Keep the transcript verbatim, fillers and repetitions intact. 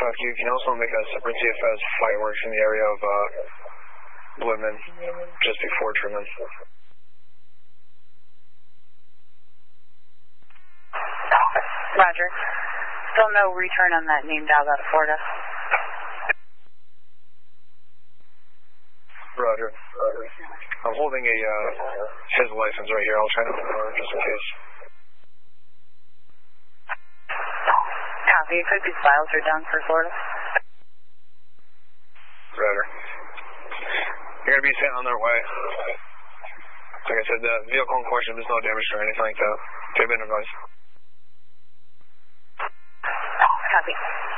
Fuck you. Can you also make a separate C F S fireworks in the area of uh, Woodman just before Truman? Roger. Still no return on that name dial out of Florida. Roger. Roger. I'm holding a uh, his license right here. I'll try to ignore it just in case. Copy. Could these files are done for Florida? Roger. You're going to be sent on their way. Like I said, the vehicle in question, there's no damage or anything like that. They've been advised. Copy.